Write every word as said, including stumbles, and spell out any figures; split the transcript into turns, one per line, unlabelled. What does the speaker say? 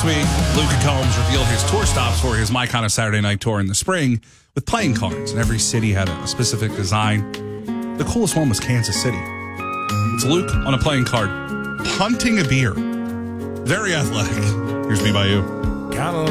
Last week, Luca Combs revealed his tour stops for his My Kind of Saturday Night Tour in the spring with playing cards, and every city had a specific design. The coolest one was Kansas City. It's Luke on a playing card, punting a beer. Very athletic. Here's Me By You.
Come